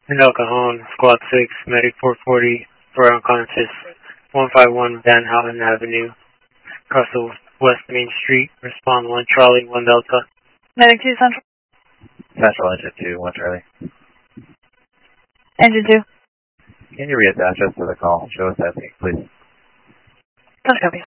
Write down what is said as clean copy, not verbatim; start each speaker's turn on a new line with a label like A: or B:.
A: In El Cajon, Squad 6, Medic 440, for unconscious, 151 Van Houten Avenue, across the West Main Street. Respond 1 Charlie, 1 Delta.
B: Medic 2 Central.
C: Central Engine 2, 1 Charlie.
B: Engine 2.
C: Can you reattach us to the call? Show us that thing, please.
B: Don't copy.